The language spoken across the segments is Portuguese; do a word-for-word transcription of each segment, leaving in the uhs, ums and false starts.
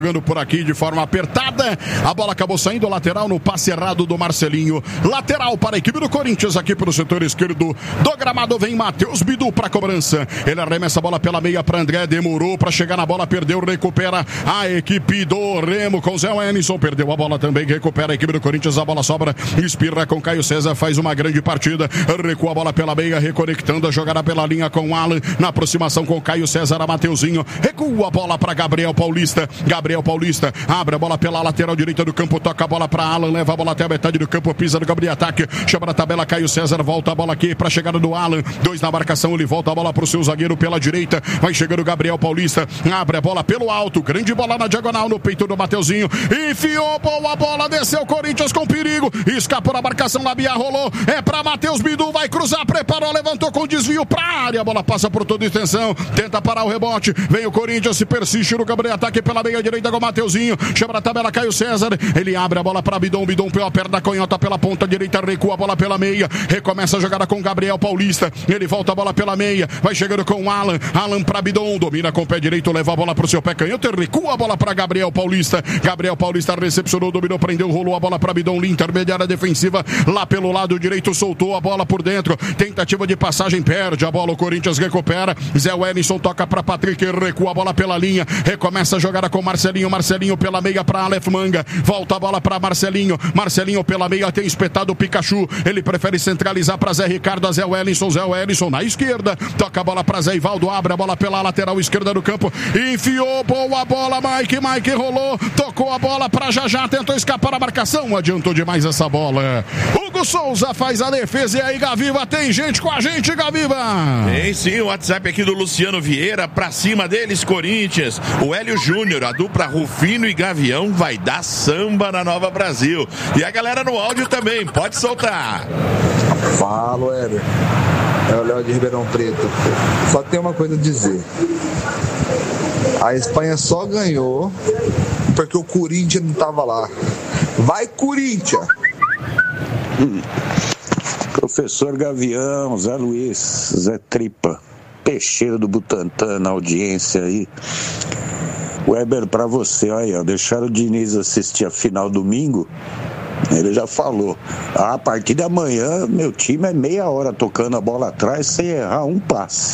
Jogando por aqui de forma apertada, a bola acabou saindo lateral no passe errado do Marcelinho. Lateral para a equipe do Corinthians aqui pelo setor esquerdo do gramado, vem Matheus Bidu para a cobrança. Ele arremessa a bola pela meia para André, demorou para chegar na bola, perdeu, recupera a equipe do Remo com Zé Wellington, perdeu a bola também, recupera a equipe do Corinthians, a bola sobra, espirra com Caio César, faz uma grande partida, recua a bola pela meia, reconectando a jogada pela linha com o Alan, na aproximação com Caio César, a Mateuzinho, recua a bola para Gabriel Paulista, Gabriel Gabriel Paulista, abre a bola pela lateral direita do campo, toca a bola para Alan, leva a bola até a metade do campo, pisa no campo de ataque, chama na tabela Caio César, volta a bola aqui para a chegada do Alan, dois na marcação, ele volta a bola para o seu zagueiro pela direita, vai chegando o Gabriel Paulista, abre a bola pelo alto, grande bola na diagonal no peito do Mateuzinho, enfiou, boa bola, desceu o Corinthians com perigo, escapou na marcação, Labiá rolou, é para Matheus Bidu, vai cruzar, preparou, levantou com desvio para a área, a bola passa por toda a extensão, tenta parar o rebote, vem o Corinthians, se persiste no campo de ataque pela meia direita com o Mateuzinho, chama na tabela Caio César, ele abre a bola para Bidon, Bidon pela perna canhota pela ponta direita, recua a bola pela meia, recomeça a jogada com Gabriel Paulista, ele volta a bola pela meia, vai chegando com o Alan, Alan para Bidon, domina com o pé direito, leva a bola para o seu pé canhoto, recua a bola para Gabriel Paulista, Gabriel Paulista recepcionou, dominou, prendeu, rolou a bola para Bidon, linha intermediária defensiva, lá pelo lado direito, soltou a bola por dentro, tentativa de passagem, perde a bola, o Corinthians recupera, Zé Wellington toca para Patrick, recua a bola pela linha, recomeça a jogada com Marcelinho, Marcelinho pela meia para Aleph Manga, volta a bola para Marcelinho, Marcelinho pela meia, tem espetado o Pikachu, ele prefere centralizar para Zé Ricardo, a Zé Wellington, Zé Wellington na esquerda, toca a bola para Zé Ivaldo, abre a bola pela lateral esquerda do campo, enfiou, boa bola, Mike, Mike rolou, tocou a bola para Jajá, tentou escapar a marcação, adiantou demais essa bola, Hugo Souza faz a defesa, e aí Gaviva, tem gente com a gente, Gaviva? Tem sim, o WhatsApp aqui do Luciano Vieira, pra cima deles, Corinthians, o Hélio Júnior, a dupla Rufino e Gavião vai dar samba na Nova Brasil. E a galera no áudio também, pode soltar. Fala, Hélio. É o Léo de Ribeirão Preto. Só tem uma coisa a dizer. A Espanha só ganhou porque o Corinthians não tava lá. Vai, Corinthians! Hum. Professor Gavião, Zé Luiz, Zé Tripa, Peixeiro do Butantã na audiência aí. Weber, pra você, olha, deixaram o Diniz assistir a final domingo, ele já falou, a partir de amanhã meu time é meia hora tocando a bola atrás sem errar um passe.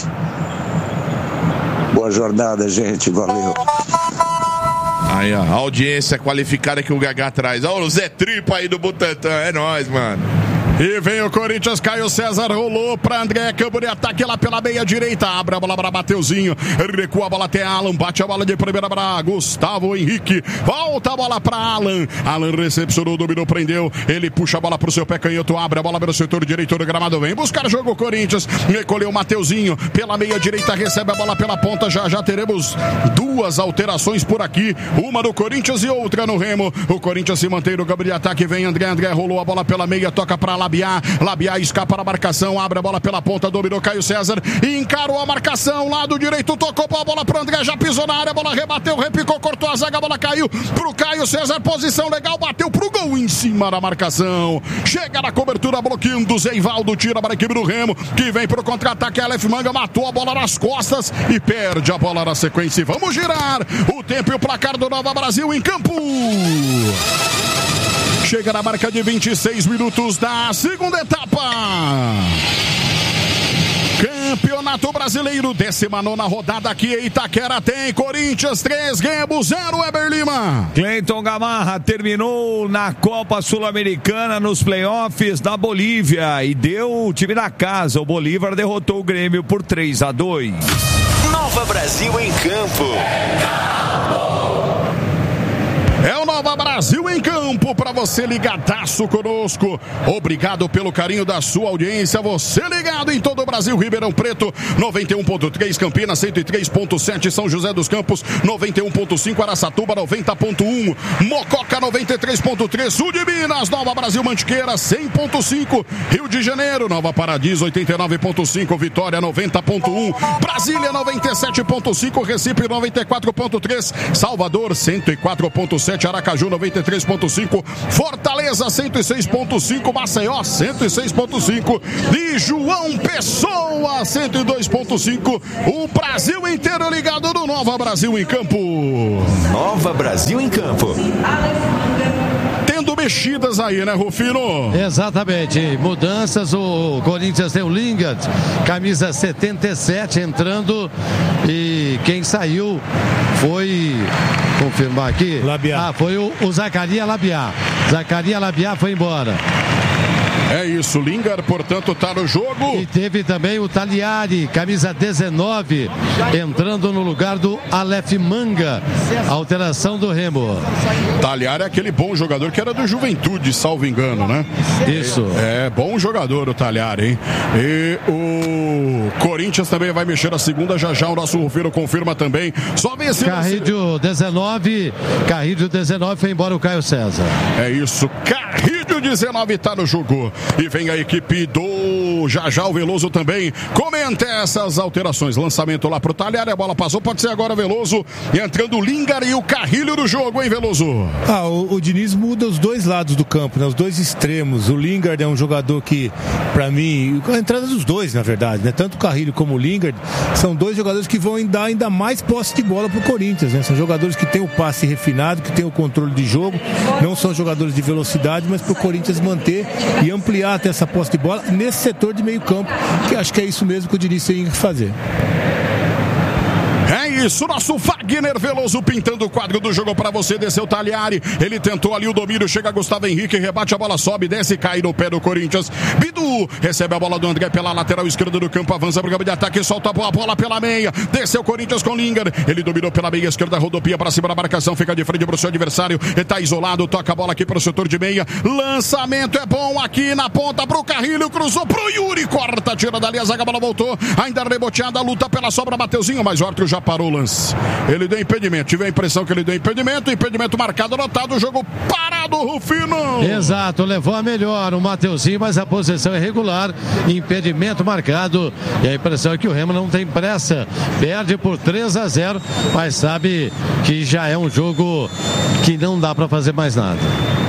Boa jornada, gente, valeu. Aí, ó, a audiência qualificada que o Gagá traz, ó, o Zé Tripa aí do Butantã, é nóis, mano. E vem o Corinthians, Caio César rolou para André, campo de ataque lá pela meia direita, abre a bola para Mateuzinho, recua a bola até Alan, bate a bola de primeira para Gustavo Henrique, volta a bola para Alan, Alan recepcionou, dominou, prendeu, ele puxa a bola pro seu pé canhoto, abre a bola pelo setor direito do gramado, vem buscar jogo o Corinthians, recolheu o Mateuzinho, pela meia direita, recebe a bola pela ponta, já já teremos duas alterações por aqui, uma do Corinthians e outra no Remo, o Corinthians se mantém no campo de ataque, vem André, André rolou a bola pela meia, toca para lá Labiá, Labiá escapa na marcação, abre a bola pela ponta, dominou Caio César, encarou a marcação, lado direito, tocou a bola pro André, já pisou na área, a bola rebateu, repicou, cortou a zaga, a bola caiu pro Caio César, posição legal, bateu pro gol em cima da marcação, chega na cobertura, bloqueando, Zé Ivaldo tira para a equipe do Remo, que vem pro contra-ataque, Aleph Manga matou a bola nas costas e perde a bola na sequência, vamos girar o tempo e o placar do Nova Brasil em campo. Chega na marca de vinte e seis minutos da segunda etapa. Campeonato Brasileiro, décima nona rodada aqui em Itaquera, tem Corinthians três, Remo zero, Weber Lima. Cleiton Gamarra terminou na Copa Sul-Americana nos playoffs da Bolívia e deu o time da casa. O Bolívar derrotou o Grêmio por três a dois. Nova Brasil em campo. É o Nova Brasil em campo para você ligadaço conosco. Obrigado pelo carinho da sua audiência. Você ligado em todo o Brasil. Ribeirão Preto, noventa e um ponto três, Campinas, cento e três ponto sete, São José dos Campos, noventa e um ponto cinco, Araçatuba, noventa ponto um, Mococa, noventa e três ponto três, Sul de Minas, Nova Brasil Mantiqueira, cem ponto cinco, Rio de Janeiro, Nova Paradiso, oitenta e nove ponto cinco, Vitória, noventa ponto um, Brasília, noventa e sete ponto cinco, Recife, noventa e quatro ponto três, Salvador, cento e quatro ponto sete, Aracaju, noventa e três ponto cinco, cinco, Fortaleza cento e seis ponto cinco, Maceió cento e seis ponto cinco e João Pessoa cento e dois ponto cinco. O Brasil inteiro ligado no Nova Brasil em Campo. Nova Brasil em Campo. Tendo mexidas aí, né, Rufino? Exatamente, mudanças. O Corinthians tem o Lingard, camisa setenta e sete, entrando, e quem saiu foi, confirmar aqui, Labiá. Ah, foi o, o Zacaria Labiá. Zacaria Labiá foi embora. É isso, Lingard, portanto, tá no jogo. E teve também o Tagliari, camisa dezenove, entrando no lugar do Aleph Manga. Alteração do Remo. Tagliari é aquele bom jogador que era do Juventude, salvo engano, né? Isso. É, é bom jogador o Tagliari, hein? E o Corinthians também vai mexer a segunda, já já o nosso Rufino confirma também. Só vê se... Carrídio dezenove, Carrídio dezenove, foi embora o Caio César. É isso, Carrídio dezenove tá no jogo. E vem a equipe do já já o Veloso também. Comenta essas alterações. Lançamento lá pro Tagliari, a bola passou, pode ser agora Veloso. E entrando o Lingard e o Carrilho no jogo, hein, Veloso? Ah, o, o Diniz muda os dois lados do campo, né? Os dois extremos. O Lingard é um jogador que, pra mim, a entrada dos dois, na verdade, né? Tanto o Carrilho como o Lingard são dois jogadores que vão dar ainda mais posse de bola pro Corinthians, né? São jogadores que têm o passe refinado, que têm o controle de jogo. Não são jogadores de velocidade, mas pro Corinthians manter e ampliar até essa posse de bola nesse setor de meio campo, que acho que é isso mesmo que o Diniz tem que fazer. É isso, nosso Wagner Veloso pintando o quadro do jogo pra você, desceu o Tagliari, ele tentou ali o domínio, chega Gustavo Henrique, rebate a bola, sobe, desce e cai no pé do Corinthians. Bidu recebe a bola do André pela lateral esquerda do campo, avança pro campo de ataque, solta a bola pela meia, desceu o Corinthians com Lingard, ele dominou pela meia esquerda, rodopia pra cima da marcação, fica de frente pro seu adversário, ele tá isolado, toca a bola aqui pro setor de meia, lançamento é bom aqui na ponta pro Carrilho, cruzou pro Yuri, corta, tira dali a zaga, a bola voltou, ainda reboteada, luta pela sobra, Mateuzinho, mas o árbitro já parou o lance. Ele deu impedimento, tive a impressão que ele deu impedimento, impedimento marcado, anotado, o jogo parado, Rufino. Exato, levou a melhor o Mateuzinho, mas a posição é irregular, impedimento marcado, e a impressão é que o Remo não tem pressa, perde por três a zero, mas sabe que já é um jogo que não dá para fazer mais nada.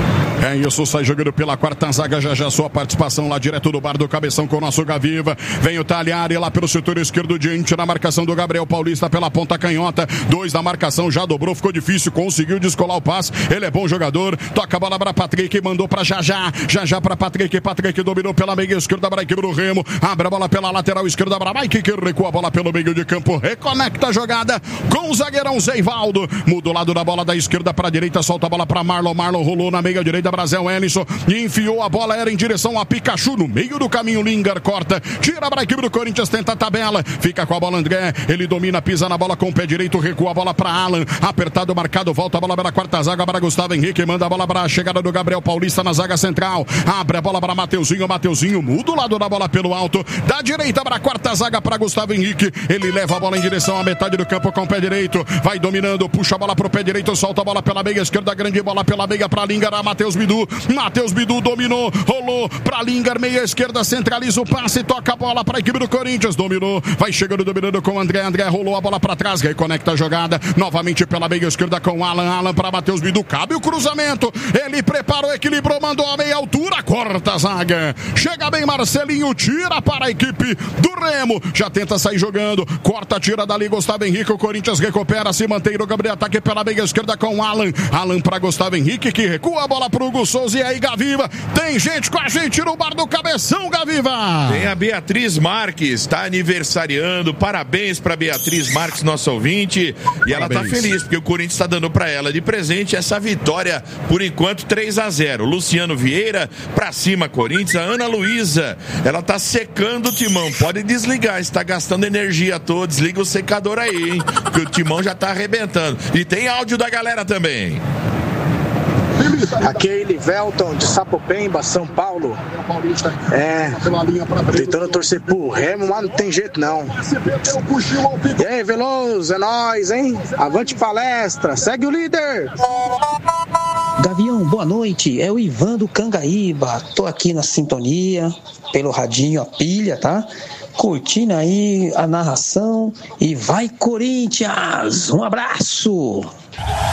É isso, sai jogando pela quarta zaga, já já sua participação lá direto do bar do Cabeção com o nosso Gaviva. Vem o Tagliari lá pelo setor esquerdo diante na marcação do Gabriel Paulista pela ponta canhota. Dois na marcação, já dobrou, ficou difícil, conseguiu descolar o passe. Ele é bom jogador, toca a bola para Patrick, mandou para Jajá. Jajá para Patrick, Patrick dominou pela meia esquerda para a equipe do Remo. Abre a bola pela lateral esquerda para Mike, que recua a bola pelo meio de campo. Reconecta a jogada com o zagueirão Zé Ivaldo. Muda o lado da bola da esquerda para a direita, solta a bola para Marlon. Marlon rolou na meia direita. Brasil Ellison e enfiou a bola, era em direção a Pikachu no meio do caminho. Lingard corta, tira para a equipe do Corinthians, tenta a tabela, fica com a bola André, ele domina, pisa na bola com o pé direito, recua a bola para Alan, apertado, marcado, volta a bola para a quarta zaga para Gustavo Henrique, manda a bola para a chegada do Gabriel Paulista na zaga central, abre a bola para Mateuzinho, Mateuzinho muda o lado da bola pelo alto, da direita para a quarta zaga para Gustavo Henrique, ele leva a bola em direção à metade do campo com o pé direito, vai dominando, puxa a bola para o pé direito, solta a bola pela meia esquerda, grande bola pela meia para Lingard, a Matheus Bidu, Matheus Bidu dominou, rolou para Lingard, meia esquerda, centraliza o passe, toca a bola para a equipe do Corinthians, dominou, vai chegando, dominando com o André, André rolou a bola para trás, reconecta a jogada, novamente pela meia esquerda com Alan, Alan para Matheus Bidu, cabe o cruzamento, ele preparou, equilibrou, mandou a meia altura, corta a zaga, chega bem Marcelinho, tira para a equipe do Remo, já tenta sair jogando, corta, tira dali Gustavo Henrique, o Corinthians recupera, se mantém no Gabriel, ataque pela meia esquerda com Alan, Alan para Gustavo Henrique, que recua a bola para o Hugo Souza, e aí Gaviva, tem gente com a gente no bar do Cabeção, Gaviva. Tem a Beatriz Marques, está aniversariando, parabéns para Beatriz Marques, nossa ouvinte, e ela está feliz, porque o Corinthians está dando para ela de presente essa vitória, por enquanto três a zero, Luciano Vieira, para cima Corinthians, a Ana Luísa, ela está secando o timão, pode desligar, está gastando energia toda, desliga o secador aí, hein, que o timão já está arrebentando, e tem áudio da galera também. Aqui é Elivelton de Sapopemba, São Paulo. É, tentando torcer pro Remo, mas não tem jeito não. E aí, Veloso, é nóis, hein? Avante palestra, segue o líder. Gavião, boa noite, é o Ivan do Cangaíba. Tô aqui na sintonia, pelo radinho, a pilha, tá? Curtindo aí a narração e vai Corinthians, um abraço!